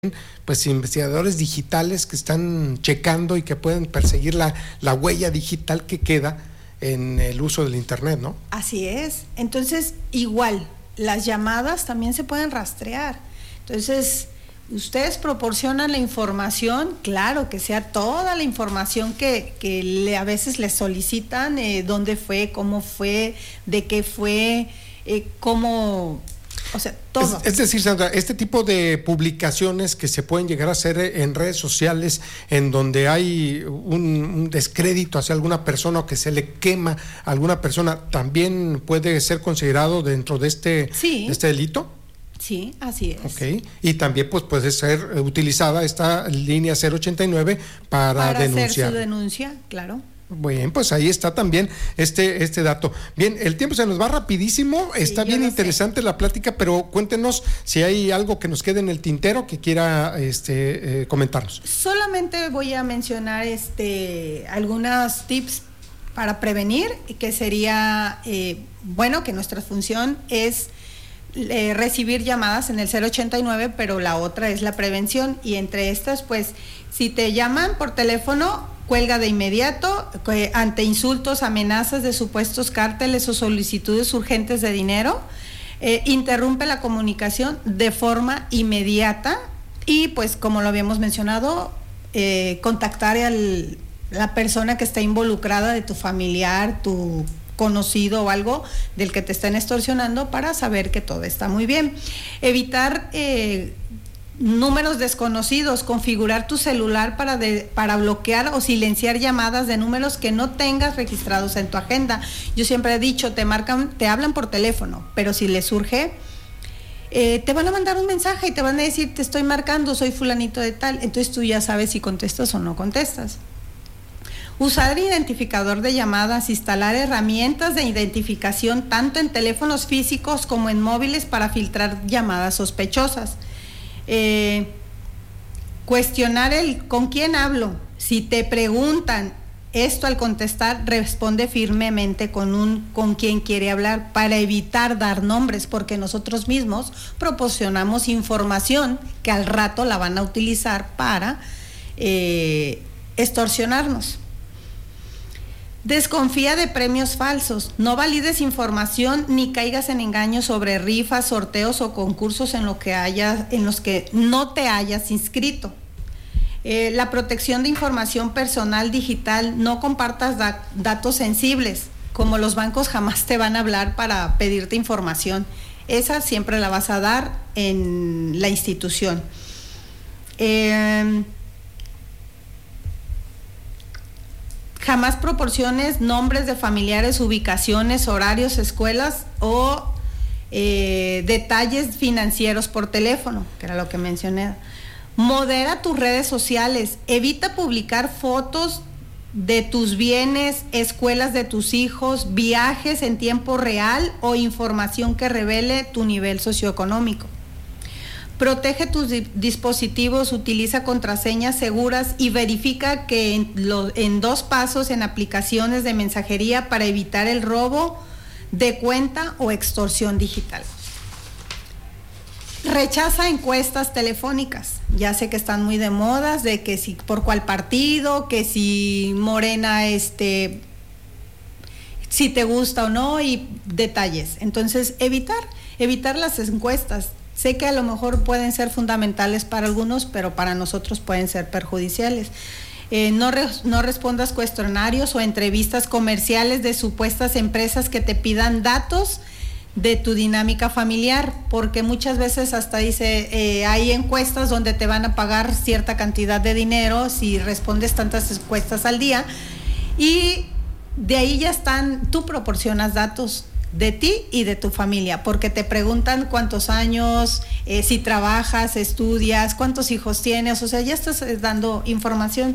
pues investigadores digitales que están checando y que pueden perseguir la huella digital que queda en el uso del internet, ¿no? Así es. Entonces, igual, las llamadas también se pueden rastrear. Entonces, ustedes proporcionan la información, claro, que sea toda la información que a veces les solicitan, dónde fue, cómo fue, de qué fue, cómo... O sea, todo. Es decir, Sandra, este tipo de publicaciones que se pueden llegar a hacer en redes sociales, en donde hay un descrédito hacia alguna persona o que se le quema a alguna persona, ¿también puede ser considerado dentro de este delito? Sí, así es. Ok, y también pues puede ser utilizada esta línea 089 para denunciar. Hacer su denuncia, claro. Bien, pues ahí está también este dato. Bien, el tiempo se nos va rapidísimo, está bien interesante la plática, pero cuéntenos si hay algo que nos quede en el tintero que quiera comentarnos. Solamente voy a mencionar algunos tips para prevenir, que sería, que nuestra función es recibir llamadas en el 089, pero la otra es la prevención, y entre estas, pues, si te llaman por teléfono, cuelga de inmediato ante insultos, amenazas de supuestos cárteles o solicitudes urgentes de dinero. Interrumpe la comunicación de forma inmediata y, pues, como lo habíamos mencionado, contactar a la persona que está involucrada, de tu familiar, tu conocido o algo del que te están extorsionando, para saber que todo está muy bien. Evitar números desconocidos, configurar tu celular para bloquear o silenciar llamadas de números que no tengas registrados en tu agenda. Yo siempre he dicho, te hablan por teléfono, pero si les surge, te van a mandar un mensaje y te van a decir, te estoy marcando, soy fulanito de tal, entonces tú ya sabes si contestas o no contestas. Usar identificador de llamadas, instalar herramientas de identificación tanto en teléfonos físicos como en móviles para filtrar llamadas sospechosas. Cuestionar con quién hablo. Si te preguntan esto, al contestar, responde firmemente con quién quiere hablar, para evitar dar nombres, porque nosotros mismos proporcionamos información que al rato la van a utilizar para extorsionarnos. Desconfía de premios falsos. No valides información ni caigas en engaños sobre rifas, sorteos o concursos en los que no te hayas inscrito. La protección de información personal digital. No compartas datos sensibles, como los bancos jamás te van a hablar para pedirte información. Esa siempre la vas a dar en la institución. Jamás proporciones nombres de familiares, ubicaciones, horarios, escuelas o detalles financieros por teléfono, que era lo que mencioné. Modera tus redes sociales. Evita publicar fotos de tus bienes, escuelas de tus hijos, viajes en tiempo real o información que revele tu nivel socioeconómico. Protege tus dispositivos, utiliza contraseñas seguras y verifica que en 2 pasos en aplicaciones de mensajería para evitar el robo de cuenta o extorsión digital. Rechaza encuestas telefónicas. Ya sé que están muy de moda, de que si por cuál partido, que si Morena, si te gusta o no, y detalles. Entonces, evitar las encuestas. Sé que a lo mejor pueden ser fundamentales para algunos, pero para nosotros pueden ser perjudiciales. No respondas cuestionarios o entrevistas comerciales de supuestas empresas que te pidan datos de tu dinámica familiar, porque muchas veces hasta dice, hay encuestas donde te van a pagar cierta cantidad de dinero si respondes tantas encuestas al día, y de ahí tú proporcionas datos de ti y de tu familia, porque te preguntan cuántos años, si trabajas, estudias, cuántos hijos tienes, o sea, ya estás dando información.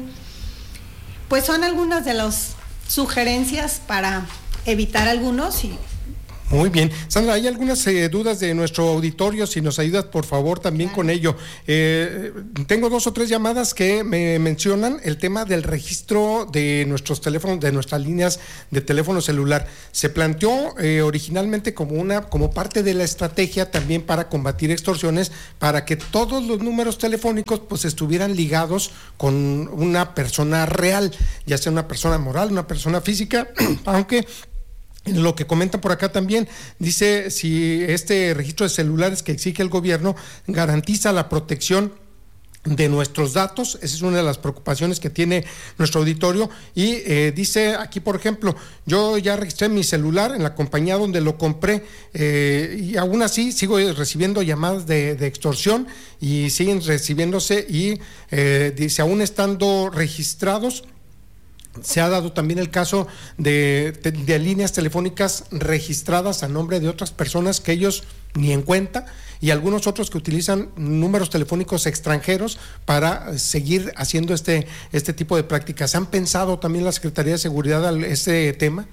Pues son algunas de las sugerencias para evitar algunos, y Muy bien. Sandra, hay algunas dudas de nuestro auditorio, si nos ayudas por favor también con ello. Tengo 2 o 3 llamadas que me mencionan el tema del registro de nuestros teléfonos, de nuestras líneas de teléfono celular. Se planteó originalmente como parte de la estrategia también para combatir extorsiones, para que todos los números telefónicos pues estuvieran ligados con una persona real, ya sea una persona moral, una persona física, aunque lo que comentan por acá también, dice si este registro de celulares que exige el gobierno garantiza la protección de nuestros datos. Esa es una de las preocupaciones que tiene nuestro auditorio y dice aquí, por ejemplo, yo ya registré mi celular en la compañía donde lo compré y aún así sigo recibiendo llamadas de extorsión y siguen recibiéndose y dice, aún estando registrados. Se ha dado también el caso de líneas telefónicas registradas a nombre de otras personas que ellos ni en cuenta, y algunos otros que utilizan números telefónicos extranjeros para seguir haciendo este tipo de prácticas. ¿Han pensado también la Secretaría de Seguridad este tema?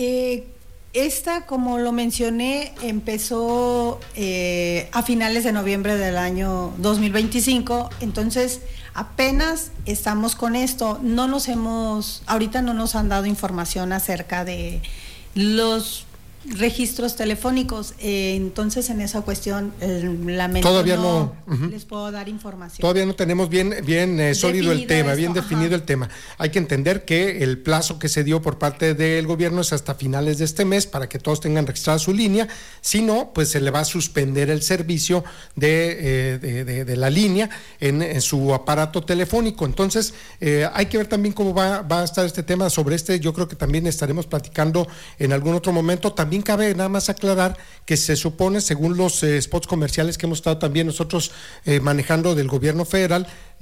Como lo mencioné, empezó a finales de noviembre del año 2025, entonces apenas estamos con esto. Ahorita no nos han dado información acerca de los registros telefónicos, entonces en esa cuestión lamento todavía no les puedo dar información. Todavía no tenemos bien sólido el tema, bien definido el tema. Hay que entender que el plazo que se dio por parte del gobierno es hasta finales de este mes para que todos tengan registrada su línea, si no, pues se le va a suspender el servicio de la línea en su aparato telefónico. Entonces hay que ver también cómo va a estar este tema. Sobre yo creo que también estaremos platicando en algún otro momento. También cabe nada más aclarar que se supone, según los spots comerciales que hemos estado también nosotros manejando del gobierno federal,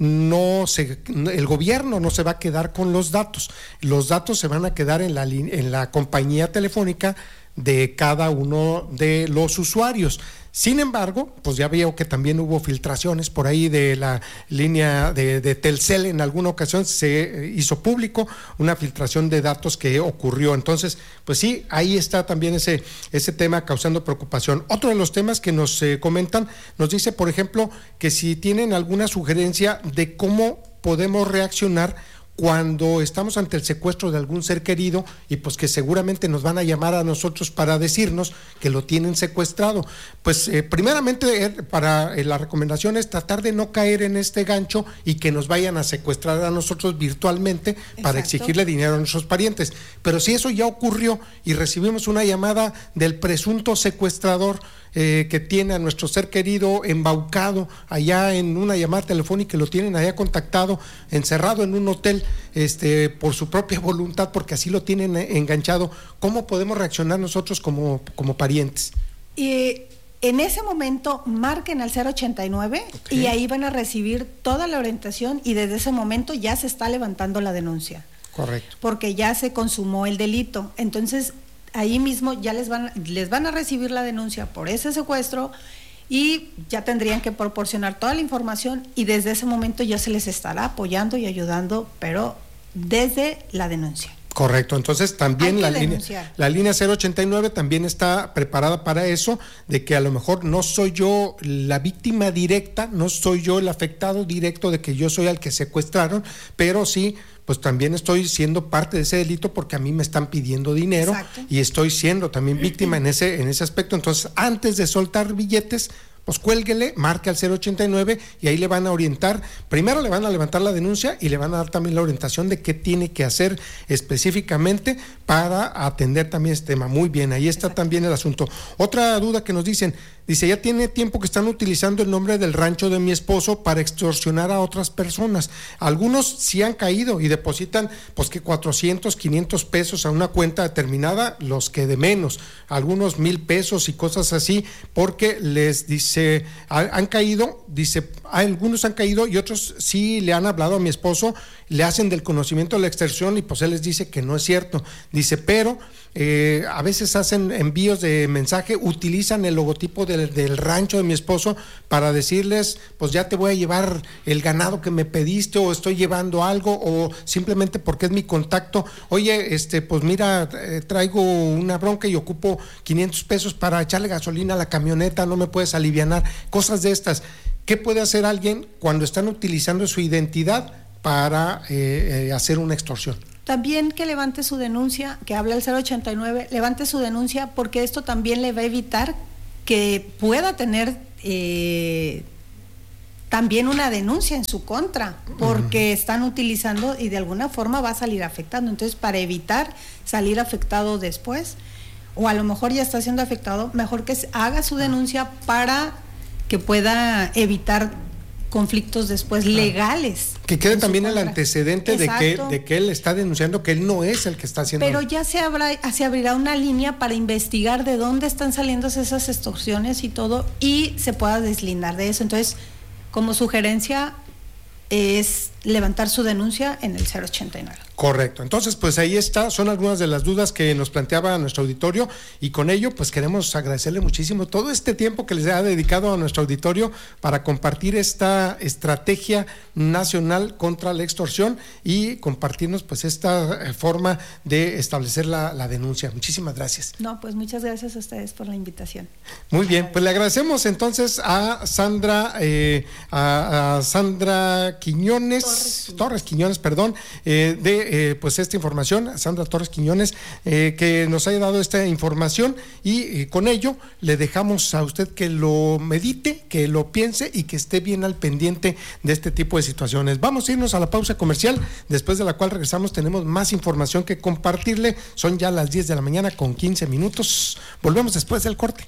el gobierno no se va a quedar con los datos se van a quedar en la compañía telefónica de cada uno de los usuarios. Sin embargo, pues ya veo que también hubo filtraciones por ahí de la línea de Telcel. En alguna ocasión se hizo público una filtración de datos que ocurrió. Entonces, pues sí, ahí está también ese tema causando preocupación. Otro de los temas que nos comentan, nos dice, por ejemplo, que si tienen alguna sugerencia de cómo podemos reaccionar cuando estamos ante el secuestro de algún ser querido y pues que seguramente nos van a llamar a nosotros para decirnos que lo tienen secuestrado. Pues primeramente la recomendación es tratar de no caer en este gancho y que nos vayan a secuestrar a nosotros virtualmente. Exacto. Para exigirle dinero a nuestros parientes. Pero si eso ya ocurrió y recibimos una llamada del presunto secuestrador que tiene a nuestro ser querido embaucado allá en una llamada telefónica, y lo tienen allá contactado, encerrado en un hotel por su propia voluntad, porque así lo tienen enganchado, ¿cómo podemos reaccionar nosotros como parientes? En ese momento marquen al 089, okay, y ahí van a recibir toda la orientación y desde ese momento ya se está levantando la denuncia. Correcto. Porque ya se consumó el delito. Entonces ahí mismo ya les van a recibir la denuncia por ese secuestro y ya tendrían que proporcionar toda la información y desde ese momento ya se les estará apoyando y ayudando, pero desde la denuncia. Correcto, entonces también la línea 089 también está preparada para eso, de que a lo mejor no soy yo la víctima directa, no soy yo el afectado directo de que yo soy al que secuestraron, pero sí, pues también estoy siendo parte de ese delito porque a mí me están pidiendo dinero. Exacto. Y estoy siendo también víctima en ese aspecto. Entonces, antes de soltar billetes, pues cuélguele, marque al 089 y ahí le van a orientar. Primero le van a levantar la denuncia y le van a dar también la orientación de qué tiene que hacer específicamente para atender también este tema. Muy bien, ahí está. Exacto. También el asunto. Otra duda que nos dicen, dice, ya tiene tiempo que están utilizando el nombre del rancho de mi esposo para extorsionar a otras personas. Algunos sí han caído y depositan pues que 400, 500 pesos a una cuenta determinada, los que de menos, algunos 1,000 pesos y cosas así, porque les dice, han caído, dice, algunos han caído y otros sí le han hablado a mi esposo, le hacen del conocimiento de la extorsión y pues él les dice que no es cierto. Dice, pero a veces hacen envíos de mensaje, utilizan el logotipo del rancho de mi esposo para decirles, pues ya te voy a llevar el ganado que me pediste, o estoy llevando algo, o simplemente porque es mi contacto, oye, pues mira, traigo una bronca y ocupo 500 pesos para echarle gasolina a la camioneta, no me puedes alivianar, cosas de estas. ¿Qué puede hacer alguien cuando están utilizando su identidad para hacer una extorsión? También que levante su denuncia, que habla el 089, levante su denuncia, porque esto también le va a evitar que pueda tener también una denuncia en su contra, porque están utilizando y de alguna forma va a salir afectando. Entonces, para evitar salir afectado después, o a lo mejor ya está siendo afectado, mejor que haga su denuncia para que pueda evitar conflictos después legales. Que quede también el antecedente de que él está denunciando que él no es el que está haciendo. Pero ya se abrirá una línea para investigar de dónde están saliendo esas extorsiones y todo, y se pueda deslindar de eso. Entonces, como sugerencia es levantar su denuncia en el 089. Correcto. Entonces, pues ahí está, son algunas de las dudas que nos planteaba nuestro auditorio, y con ello pues queremos agradecerle muchísimo todo este tiempo que les ha dedicado a nuestro auditorio para compartir esta estrategia nacional contra la extorsión y compartirnos pues esta forma de establecer la denuncia. Muchísimas gracias. No, pues muchas gracias a ustedes por la invitación. Muy bien, pues le agradecemos entonces a Sandra Torres Quiñones, pues esta información, Sandra Torres Quiñones, que nos haya dado esta información, y con ello le dejamos a usted que lo medite, que lo piense y que esté bien al pendiente de este tipo de situaciones. Vamos a irnos a la pausa comercial, después de la cual regresamos, tenemos más información que compartirle. Son ya las 10 de la mañana con 15 minutos. Volvemos después del corte.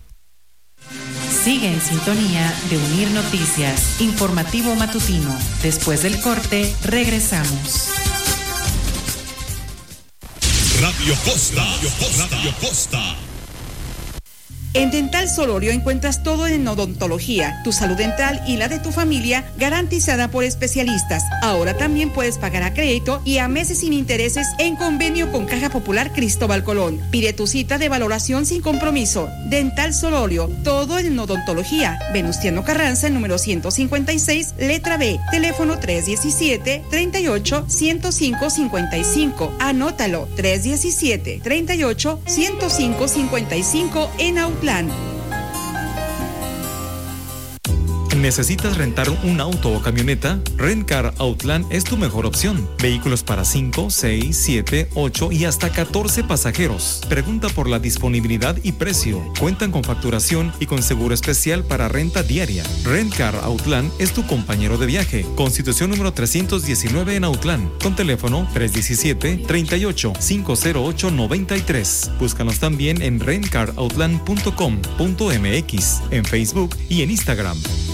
Sigue en sintonía de Unir Noticias, informativo matutino. Después del corte, regresamos. Radio Costa. En Dental Solorio encuentras todo en odontología, tu salud dental y la de tu familia garantizada por especialistas. Ahora también puedes pagar a crédito y a meses sin intereses en convenio con Caja Popular Cristóbal Colón. Pide tu cita de valoración sin compromiso. Dental Solorio, todo en odontología. Venustiano Carranza, número 156, letra B. Teléfono 317-38-105-55. Anótalo, 317-38-105-55 en Outland. ¿Necesitas rentar un auto o camioneta? Rentcar Outland es tu mejor opción. Vehículos para 5, 6, 7, 8 y hasta 14 pasajeros. Pregunta por la disponibilidad y precio. Cuentan con facturación y con seguro especial para renta diaria. Rentcar Outland es tu compañero de viaje. Constitución número 319 en Outland. Con teléfono 317-38-508-93. Búscanos también en rentcaroutland.com.mx, en Facebook y en Instagram.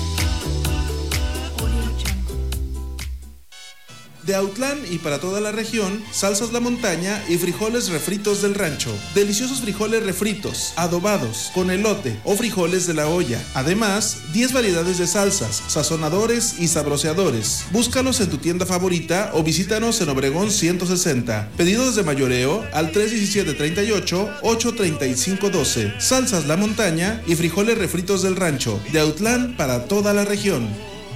De Autlán y para toda la región, salsas La Montaña y frijoles refritos del rancho. Deliciosos frijoles refritos, adobados, con elote o frijoles de la olla. Además, 10 variedades de salsas, sazonadores y sabroseadores. Búscalos en tu tienda favorita o visítanos en Obregón 160. Pedidos de mayoreo al 317-38-835-12. Salsas La Montaña y frijoles refritos del rancho. De Autlán para toda la región.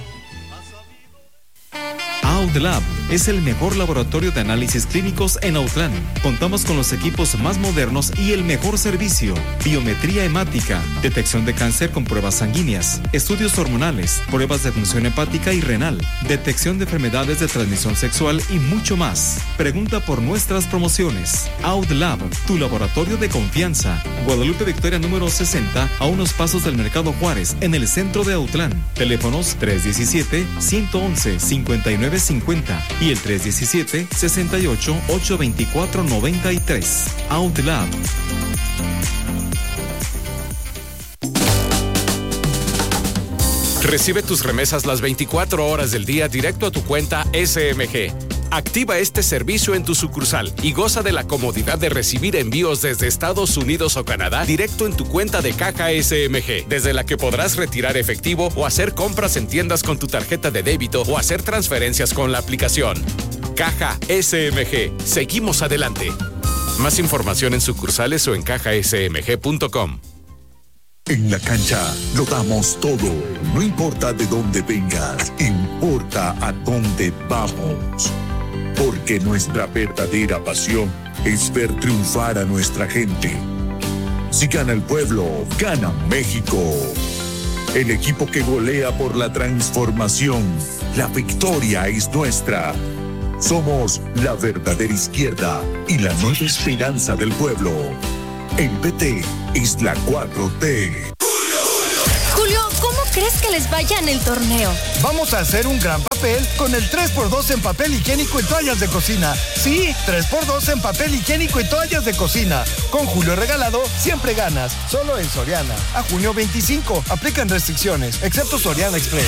AudLab es el mejor laboratorio de análisis clínicos en Autlán. Contamos con los equipos más modernos y el mejor servicio: biometría hemática, detección de cáncer con pruebas sanguíneas, estudios hormonales, pruebas de función hepática y renal, detección de enfermedades de transmisión sexual y mucho más. Pregunta por nuestras promociones. AudLab, tu laboratorio de confianza. Guadalupe Victoria número 60, a unos pasos del Mercado Juárez, en el centro de Autlán. Teléfonos 317-111-5950 y el 317-68-824-93. AudLab. Recibe tus remesas las 24 horas del día directo a tu cuenta SMG. Activa este servicio en tu sucursal y goza de la comodidad de recibir envíos desde Estados Unidos o Canadá directo en tu cuenta de caja SMG, desde la que podrás retirar efectivo o hacer compras en tiendas con tu tarjeta de débito o hacer transferencias con la aplicación. Caja SMG. Seguimos adelante. Más información en sucursales o en cajasmg.com. En la cancha lo damos todo, no importa de dónde vengas, importa a dónde vamos. Porque nuestra verdadera pasión es ver triunfar a nuestra gente. Si gana el pueblo, gana México. El equipo que golea por la transformación, la victoria es nuestra. Somos la verdadera izquierda y la nueva esperanza del pueblo. El PT es la 4T. Julio, ¿cómo crees que les vaya en el torneo? Vamos a hacer un gran papel con el 3x2 en papel higiénico y toallas de cocina. Sí, 3x2 en papel higiénico y toallas de cocina. Con Julio regalado, siempre ganas. Solo en Soriana. A junio 25. Aplican restricciones, excepto Soriana Express.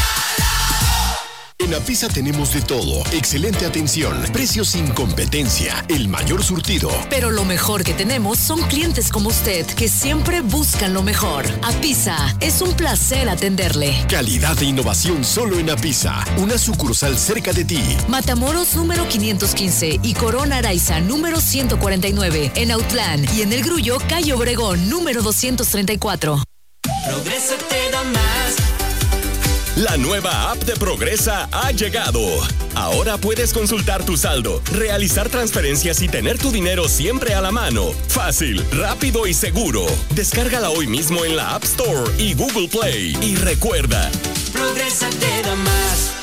En Apisa tenemos de todo, excelente atención, precios sin competencia, el mayor surtido. Pero lo mejor que tenemos son clientes como usted, que siempre buscan lo mejor. Apisa, es un placer atenderle. Calidad e innovación solo en Apisa, una sucursal cerca de ti. Matamoros número 515 y Corona Araiza número 149, en Autlán y en El Grullo, Cayo Obregón número 234. Progresa te da más. La nueva app de Progresa ha llegado. Ahora puedes consultar tu saldo, realizar transferencias y tener tu dinero siempre a la mano. Fácil, rápido y seguro. Descárgala hoy mismo en la App Store y Google Play. Y recuerda, Progresa te da más.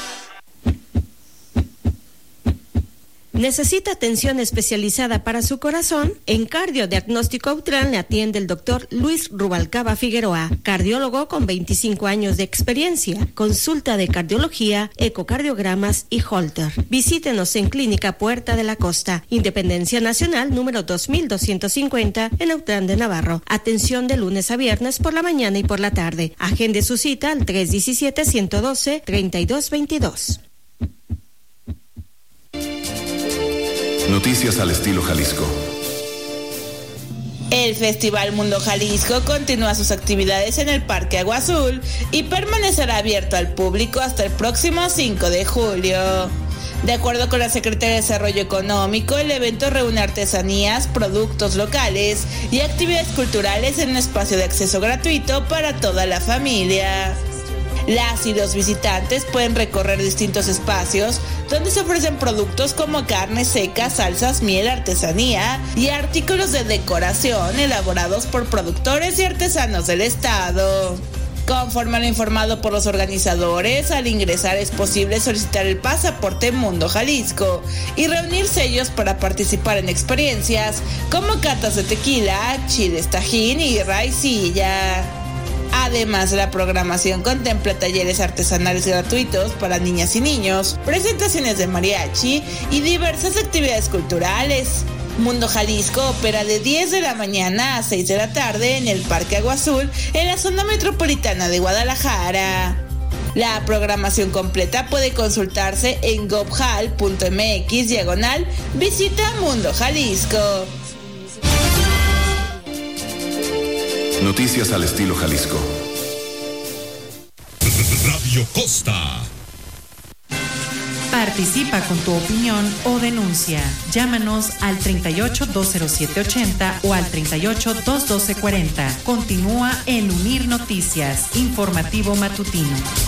¿Necesita atención especializada para su corazón? En Cardiodiagnóstico Autlán le atiende el doctor Luis Rubalcaba Figueroa, cardiólogo con 25 años de experiencia, consulta de cardiología, ecocardiogramas y Holter. Visítenos en Clínica Puerta de la Costa, Independencia Nacional número 2250 en Autlán de Navarro. Atención de lunes a viernes por la mañana y por la tarde. Agende su cita al 317-112-3222. Noticias al estilo Jalisco. El Festival Mundo Jalisco continúa sus actividades en el Parque Agua Azul y permanecerá abierto al público hasta el próximo 5 de julio. De acuerdo con la Secretaría de Desarrollo Económico, el evento reúne artesanías, productos locales y actividades culturales en un espacio de acceso gratuito para toda la familia. Las y los visitantes pueden recorrer distintos espacios donde se ofrecen productos como carne seca, salsas, miel, artesanía y artículos de decoración elaborados por productores y artesanos del estado. Conforme a lo informado por los organizadores, al ingresar es posible solicitar el pasaporte Mundo Jalisco y reunir sellos para participar en experiencias como catas de tequila, chiles tajín y raicilla. Además, la programación contempla talleres artesanales gratuitos para niñas y niños, presentaciones de mariachi y diversas actividades culturales. Mundo Jalisco opera de 10 de la mañana a 6 de la tarde en el Parque Agua Azul, en la zona metropolitana de Guadalajara. La programación completa puede consultarse en gobjal.mx/visita Mundo Jalisco. Noticias al estilo Jalisco. Radio Costa. Participa con tu opinión o denuncia. Llámanos al 38-207-80 o al 38-212-40. Continúa en Unir Noticias, informativo matutino.